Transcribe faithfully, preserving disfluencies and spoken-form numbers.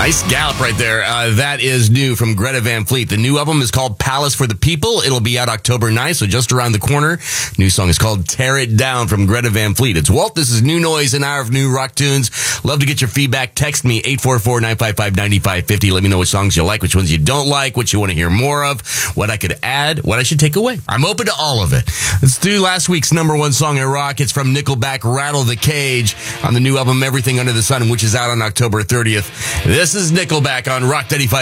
Nice gallop right there. Uh, that is new from Greta Van Fleet. The new album is called Palace for the People. It'll be out October ninth, so just around the corner. New song is called Tear It Down from Greta Van Fleet. It's Walt. This is New Noise, an hour of new rock tunes. Love to get your feedback. Text me, eight four four, nine five five, nine five five zero. Let me know which songs you like, which ones you don't like, what you want to hear more of, what I could add, what I should take away. I'm open to all of it. Let's do last week's number one song in rock. It's from Nickelback, Rattle the Cage, on the new album Everything Under the Sun, which is out on October thirtieth. This is Nickelback on Rock ninety-five.